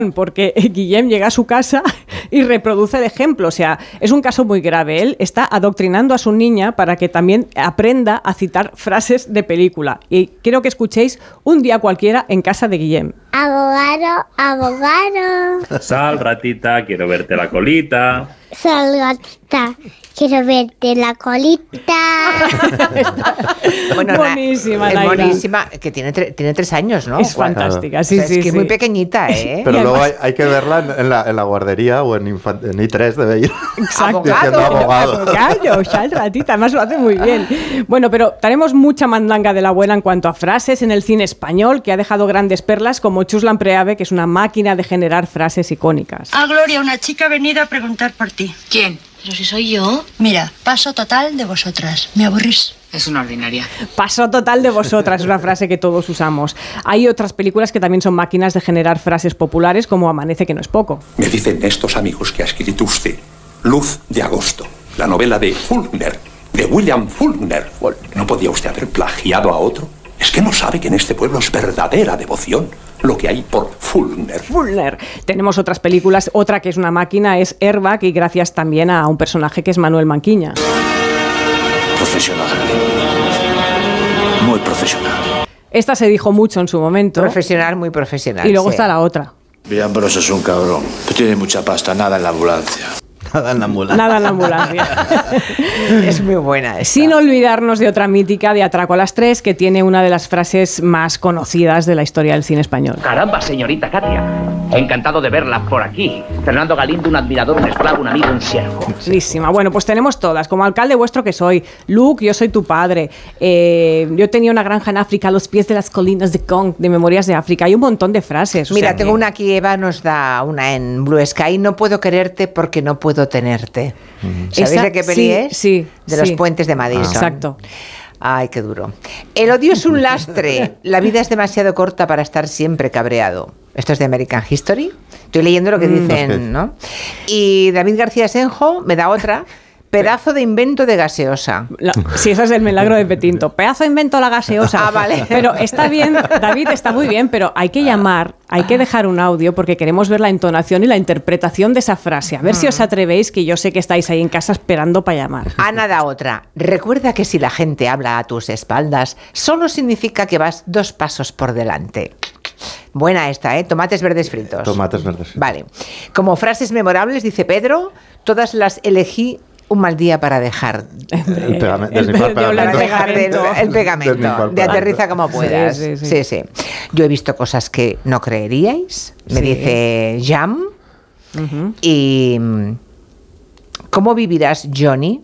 porque Guillem llega a su casa y reproduce el ejemplo. O sea, es un caso muy grave. Él está adoctrinando a su niña para que también aprenda a citar frases de película. Y quiero que escuchéis Un día cualquiera en casa de Guillem. Abogado, abogado. Sal, ratita, quiero verte la colita. Sal, gatita, quiero verte la colita. Bueno, buenísima, es Naila. buenísima, que tiene 3 años, ¿no? Es fantástica, sí, O sea, sí, es que es sí. muy pequeñita, ¿eh? Pero luego hay que verla en la guardería o en I3 debe ir. Exacto. Diciendo abogado. Abogado, sal, ratita, además lo hace muy bien. Bueno, pero tenemos mucha mandanga de la abuela en cuanto a frases en el cine español, que ha dejado grandes perlas como Chuslan Preave, que es una máquina de generar frases icónicas. Ah, Gloria, una chica ha venido a preguntar por ti. ¿Quién? Pero si soy yo. Mira, paso total de vosotras. Me aburrís. Es una ordinaria. Paso total de vosotras, es una frase que todos usamos. Hay otras películas que también son máquinas de generar frases populares, como Amanece que no es poco. Me dicen estos amigos que ha escrito usted Luz de agosto, la novela de Faulkner, de William Faulkner. ¿No podía usted haber plagiado a otro? ¿Es que no sabe que en este pueblo es verdadera devoción lo que hay por Faulkner? Faulkner. Tenemos otras películas, otra que es una máquina es Airbag, y gracias también a un personaje que es Manuel Manquiña. Profesional. Muy profesional. Esta se dijo mucho en su momento. Profesional, muy profesional. Y luego sí. está la otra. Villambrós es un cabrón. Tiene mucha pasta, nada en la ambulancia. Nada en la ambulancia. Nada en la ambulancia. Es muy buena esta. Sin olvidarnos de otra mítica de Atraco a las 3, que tiene una de las frases más conocidas de la historia del cine español. Caramba, señorita Katia. Encantado de verla por aquí. Fernando Galindo, un admirador, un esclavo, un amigo, un siervo. Buenísima. Bueno, pues tenemos todas. Como alcalde vuestro que soy. Luke, yo soy tu padre. Yo tenía una granja en África a los pies de las colinas de Kong, de Memorias de África. Hay un montón de frases. Mira, tengo una aquí, Eva nos da una en Blue Sky. No puedo quererte porque no puedo tenerte. ¿Sabéis Esa- de qué peli sí, es? sí, De sí. los puentes de Madison. Exacto. Ay, qué duro. El odio es un lastre. La vida es demasiado corta para estar siempre cabreado. Esto es de American History. Estoy leyendo lo que dicen, ¿no? Y David García Senjo me da otra. Pedazo de invento de gaseosa. Sí, esa es el milagro de Petinto. Pedazo de invento la gaseosa. Ah, vale. Pero está bien, David, está muy bien, pero hay que llamar, hay que dejar un audio porque queremos ver la entonación y la interpretación de esa frase. A ver si os atrevéis, que yo sé que estáis ahí en casa esperando para llamar. Ana da otra. Recuerda que si la gente habla a tus espaldas, solo significa que vas 2 pasos por delante. Buena esta, ¿eh? Tomates verdes fritos. Tomates verdes fritos. Vale. Como frases memorables, dice Pedro, todas las elegí un mal día para dejar. El pegamento. El Para dejar el Del pegamento. mismo De aterriza como puedas. Sí, sí, Sí, sí. sí. Yo he visto cosas que no creeríais. Me Sí. dice Jam. Y ¿cómo vivirás, Johnny,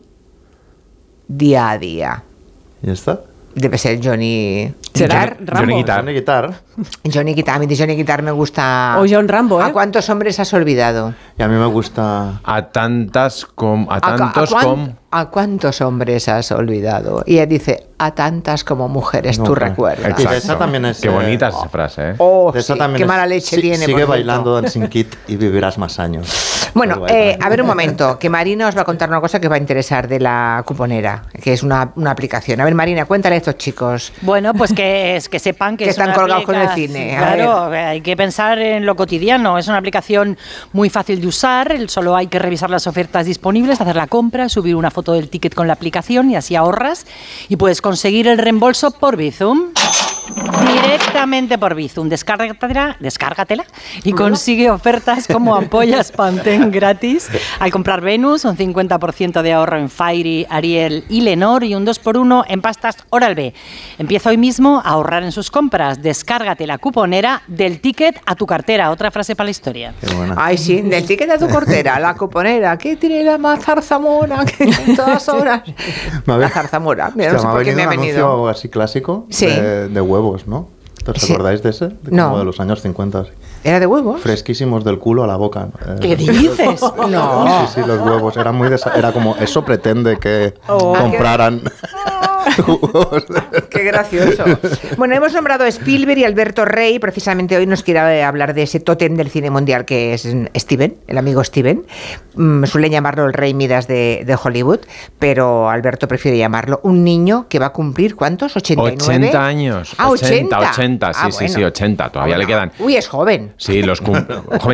día a día? ¿Y está? Debe ser Johnny ¿Será Guitar. Rambo? Johnny Guitar. Johnny Guitar. A mí de Johnny Guitar me gusta. O John Rambo, ¿eh? ¿A cuántos hombres has olvidado? Y a mí me gusta... A tantos como... ¿A cuántos hombres has olvidado? Y él dice, a tantas como mujeres tú recuerdas. Y de esa también es... Qué bonita es esa frase, ¿eh? Oh, de esa sí, también qué es, mala leche sí, tiene. Sigue por cierto. bailando Dancing Kid y vivirás más años. Bueno, Sigue a ver un momento, que Marina os va a contar una cosa que va a interesar de la cuponera, que es una aplicación. A ver, Marina, cuéntale a estos chicos. Bueno, pues que sepan que Que es están una colgados con el aplicación- cine. A Claro, hay que pensar en lo cotidiano. Es una aplicación muy fácil de usar. Solo hay que revisar las ofertas disponibles, hacer la compra, subir una foto del ticket con la aplicación y así ahorras. Y puedes conseguir el reembolso por Bizum. Directamente por Bizum. Descárgatela y consigue ofertas como ampollas Pantene gratis al comprar Venus, un 50% de ahorro en Fairy, Ariel y Lenor y un 2x1 en pastas Oral-B. Empieza hoy mismo a ahorrar en sus compras. Descárgate la cuponera del ticket a tu cartera. Otra frase para la historia. Qué buena. Ay, sí, del ticket a tu cortera, la cuponera, que tiene la más zarzamora que en todas horas. La zarzamora, mira, no sé por qué me ha un anuncio venido. así clásico Sí. de huevos, ¿no? ¿Os Sí. acordáis de ese? No. Como de los años 50. Así. ¿Era de huevos? Fresquísimos del culo a la boca. ¿Qué dices? No. Sí, los huevos. Era muy era como, eso pretende que compraran huevos. Qué gracioso. Bueno, hemos nombrado a Spielberg y Alberto Rey. Precisamente hoy nos quiere hablar de ese tótem del cine mundial que es Steven, el amigo Steven. Suelen llamarlo el Rey Midas de Hollywood, pero Alberto prefiere llamarlo un niño que va a cumplir, ¿cuántos? 89. 80 años. Ah, 80. 80, sí, Ah, sí, sí, bueno. 80. Todavía le quedan. Uy, es joven. Sí, los joven